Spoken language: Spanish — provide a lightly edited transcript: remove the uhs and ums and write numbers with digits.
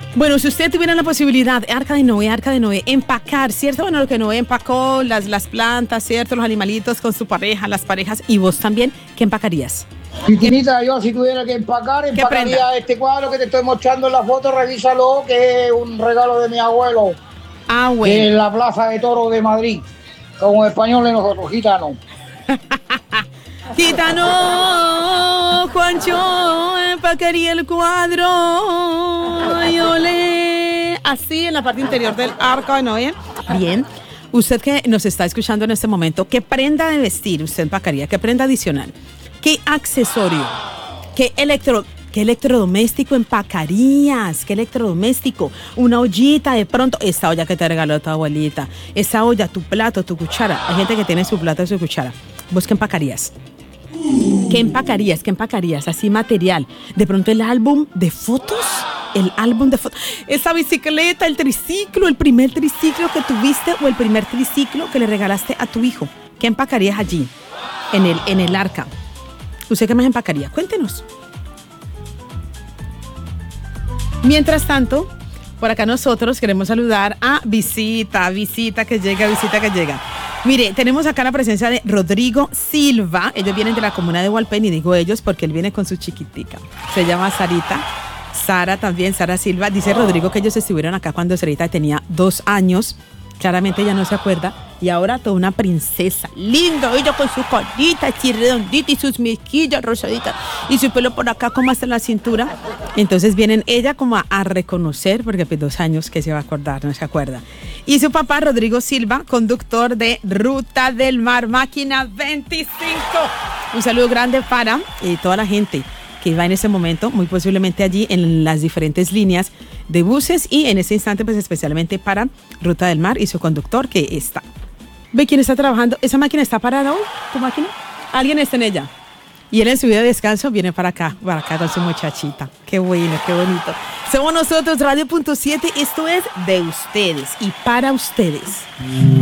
Bueno, si usted tuviera la posibilidad, Arca de Noé, empacar, ¿cierto? Bueno, lo que Noé empacó, las plantas, ¿cierto? Los animalitos con su pareja, las parejas, y vos también, ¿qué empacarías? Cristinita, yo si tuviera que empacaría este cuadro que te estoy mostrando en la foto, revísalo, que es un regalo de mi abuelo. Ah, bueno. En la Plaza de Toros de Madrid, como españoles nosotros, gitanos. Gitano, Juancho, empacaría el cuadro. Ay, olé. Así en la parte interior del Arca de Noé. Bien. Usted que nos está escuchando en este momento, ¿qué prenda de vestir usted empacaría? ¿Qué prenda adicional? ¿Qué accesorio? ¿Qué electrodoméstico empacarías? ¿Qué electrodoméstico? Una ollita de pronto. Esta olla que te regaló tu abuelita. Esa olla, tu plato, tu cuchara. Hay gente que tiene su plato y su cuchara. ¿Vos qué empacarías? ¿Qué empacarías? Así material. De pronto el álbum de fotos. Esa bicicleta, el triciclo, el primer triciclo que tuviste o el primer triciclo que le regalaste a tu hijo. ¿Qué empacarías allí? En el Arca. ¿Usted qué más empacaría? Cuéntenos. Mientras tanto, por acá nosotros queremos saludar a visita que llega. Mire, tenemos acá la presencia de Rodrigo Silva. Ellos vienen de la comuna de Hualpén, y digo ellos porque él viene con su chiquitica. Se llama Sarita. Sara Silva. Dice Rodrigo que ellos estuvieron acá cuando Sarita tenía 2 años. Claramente ella no se acuerda. Y ahora toda una princesa. Lindo, ella con su colita así redondita y sus mejillas rosaditas. Y su pelo por acá como hasta la cintura. Entonces vienen ella como a reconocer, porque pues 2 años que se va a acordar, no se acuerda. Y su papá, Rodrigo Silva, conductor de Ruta del Mar, máquina 25. Un saludo grande para toda la gente que va en ese momento, muy posiblemente allí en las diferentes líneas de buses, y en ese instante pues especialmente para Ruta del Mar y su conductor que está. ¿Ve quién está trabajando? ¿Esa máquina está parada hoy? ¿Tu máquina? Alguien está en ella. Y él en su vida de descanso viene para acá con su muchachita. Qué bueno, qué bonito. Somos nosotros, Radio.7. Esto es de ustedes y para ustedes.